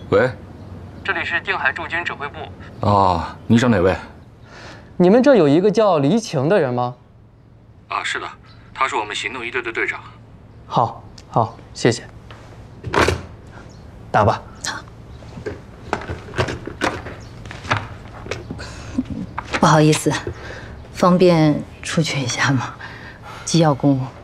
喂， 这里是定海驻军指挥部。 哦，你找哪位？ 你们这有一个叫黎晴的人吗？ 啊，是的，他是我们行动一队的队长。 好，好，谢谢。打吧。 不好意思，方便出去一下吗？机要公务。